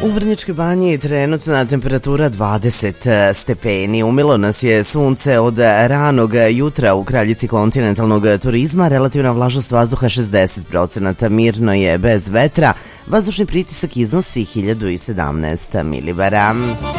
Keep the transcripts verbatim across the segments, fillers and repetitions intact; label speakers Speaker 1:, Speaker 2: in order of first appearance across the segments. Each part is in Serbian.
Speaker 1: U Vrnjačkoj banji je trenutna temperatura dvadeset stepeni. Umilo nas je sunce od ranog jutra u kraljici kontinentalnog turizma. Relativna vlažnost vazduha šezdeset procenata. Mirno je bez vetra. Vazdušni pritisak iznosi hiljadu sedamnaest milibara.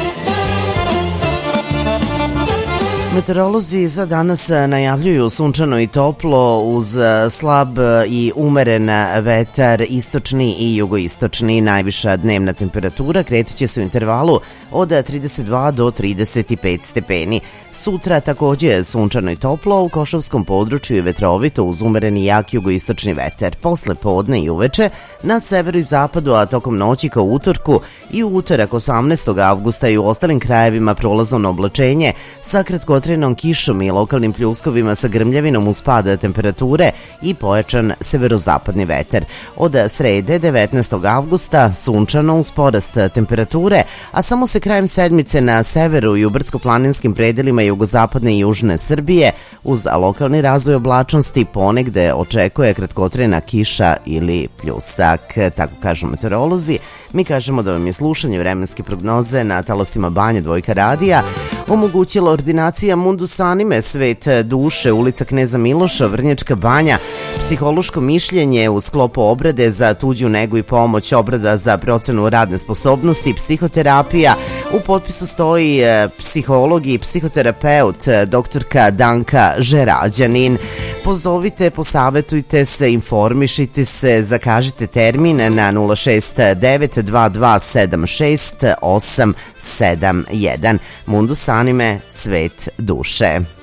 Speaker 1: Meteorolozi za danas najavljuju sunčano i toplo uz slab i umeren vetar, istočni i jugoistočni. Najviša dnevna temperatura kreće se u intervalu od trideset dva do trideset pet stepeni. Sutra takođe sunčano i toplo, u Košavskom području je vetrovito uz umereni jak jugoistočni vetar. Posle podne i uveče na severu i zapadu, a tokom noći kao utorku i u utorak osamnaestog avgusta i u ostalim krajevima prolazno oblačenje sa kratkotrenom kišom i lokalnim pljuskovima sa grmljavinom uz pada temperature i pojačan severozapadni vetar. Od srede devetnaestog avgusta sunčano uz porast temperature, a samo se krajem sedmice na severu i u brdsko-planinskim predelima jugozapadne i južne Srbije uz lokalni razvoj oblačnosti ponegde očekuje kratkotrajna kiša ili pljusak, tako kažu meteorolozi. Mi kažemo da vam je slušanje vremenske prognoze na talasima Banje Dvojka radija omogućila ordinacija Mundus Anime, Svet duše, ulica Kneza Miloša, Vrnjačka Banja, psihološko mišljenje u sklopu obrade za tuđu negu i pomoć, obrada za procenu radne sposobnosti, psihoterapija. U potpisu stoji psiholog i psihoterapeut doktorka Danka Žerađanin. Pozovite, posavetujte se, informišite se, zakažite termin na nula šest devet dva dva sedam šest osam sedam jedan. Mundus Anime, Svet duše.